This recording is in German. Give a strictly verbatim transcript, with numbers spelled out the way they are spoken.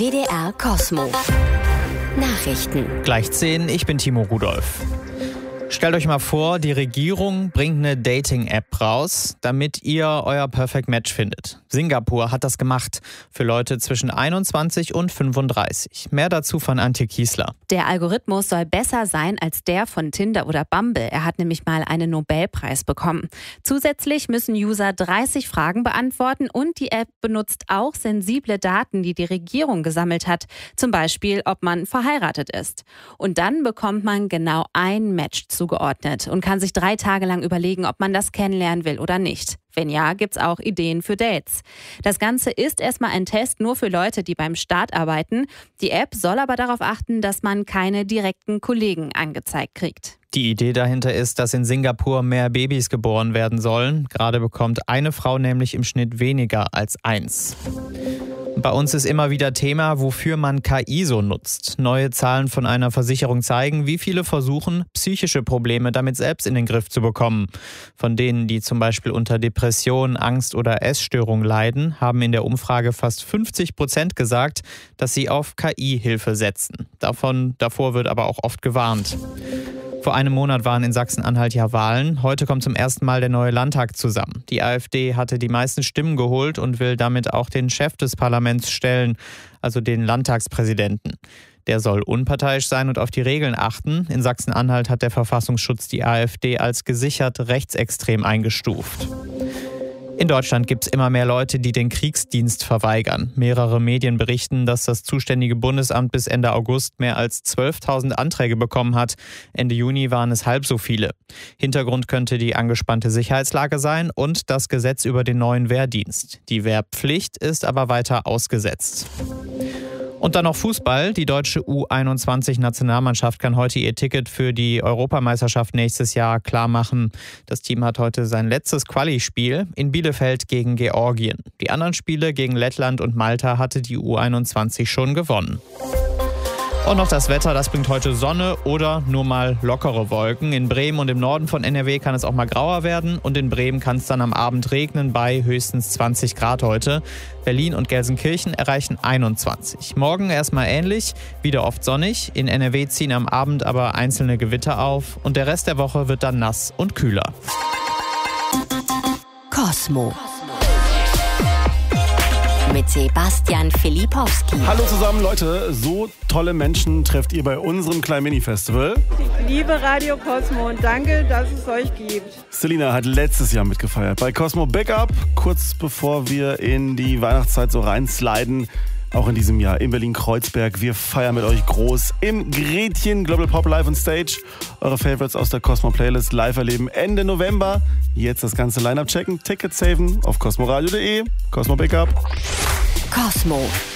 W D R Cosmo. Nachrichten. Gleich zehn, ich bin Timo Rudolph. Stellt euch mal vor, die Regierung bringt eine Dating-App raus, damit ihr euer Perfect Match findet. Singapur hat das gemacht für Leute zwischen einundzwanzig und fünfunddreißig. Mehr dazu von Antje Kiesler. Der Algorithmus soll besser sein als der von Tinder oder Bumble. Er hat nämlich mal einen Nobelpreis bekommen. Zusätzlich müssen User dreißig Fragen beantworten und die App benutzt auch sensible Daten, die die Regierung gesammelt hat. Zum Beispiel, ob man verheiratet ist. Und dann bekommt man genau ein Match zugeordnet und kann sich drei Tage lang überlegen, ob man das kennenlernen will oder nicht. Wenn ja, gibt's auch Ideen für Dates. Das Ganze ist erstmal ein Test nur für Leute, die beim Staat arbeiten. Die App soll aber darauf achten, dass man keine direkten Kollegen angezeigt kriegt. Die Idee dahinter ist, dass in Singapur mehr Babys geboren werden sollen. Gerade bekommt eine Frau nämlich im Schnitt weniger als eins. Bei uns ist immer wieder Thema, wofür man K I so nutzt. Neue Zahlen von einer Versicherung zeigen, wie viele versuchen, psychische Probleme damit selbst in den Griff zu bekommen. Von denen, die zum Beispiel unter Depression, Angst oder Essstörung leiden, haben in der Umfrage fast fünfzig Prozent gesagt, dass sie auf K I-Hilfe setzen. Davon, davor wird aber auch oft gewarnt. Vor einem Monat waren in Sachsen-Anhalt ja Wahlen. Heute kommt zum ersten Mal der neue Landtag zusammen. Die AfD hatte die meisten Stimmen geholt und will damit auch den Chef des Parlaments stellen, also den Landtagspräsidenten. Der soll unparteiisch sein und auf die Regeln achten. In Sachsen-Anhalt hat der Verfassungsschutz die AfD als gesichert rechtsextrem eingestuft. In Deutschland gibt es immer mehr Leute, die den Kriegsdienst verweigern. Mehrere Medien berichten, dass das zuständige Bundesamt bis Ende August mehr als zwölftausend Anträge bekommen hat. Ende Juni waren es halb so viele. Hintergrund könnte die angespannte Sicherheitslage sein und das Gesetz über den neuen Wehrdienst. Die Wehrpflicht ist aber weiter ausgesetzt. Und dann noch Fußball. Die deutsche U einundzwanzig-Nationalmannschaft kann heute ihr Ticket für die Europameisterschaft nächstes Jahr klar machen. Das Team hat heute sein letztes Quali-Spiel in Bielefeld gegen Georgien. Die anderen Spiele gegen Lettland und Malta hatte die U einundzwanzig schon gewonnen. Und noch das Wetter, das bringt heute Sonne oder nur mal lockere Wolken. In Bremen und im Norden von N R W kann es auch mal grauer werden. Und in Bremen kann es dann am Abend regnen bei höchstens zwanzig Grad heute. Berlin und Gelsenkirchen erreichen einundzwanzig. Morgen erstmal ähnlich, wieder oft sonnig. In N R W ziehen am Abend aber einzelne Gewitter auf. Und der Rest der Woche wird dann nass und kühler. Cosmo. Mit Sebastian Filipowski. Hallo zusammen, Leute. So tolle Menschen trefft ihr bei unserem kleinen Mini-Festival. Ich liebe Radio Cosmo und danke, dass es euch gibt. Selina hat letztes Jahr mitgefeiert bei Cosmo Backup, kurz bevor wir in die Weihnachtszeit so reinsliden. Auch in diesem Jahr in Berlin-Kreuzberg. Wir feiern mit euch groß im Gretchen Global Pop Live on Stage. Eure Favorites aus der Cosmo Playlist live erleben Ende November. Jetzt das ganze Line-Up checken, Tickets saven auf cosmoradio punkt de. Cosmo Backup. Cosmo.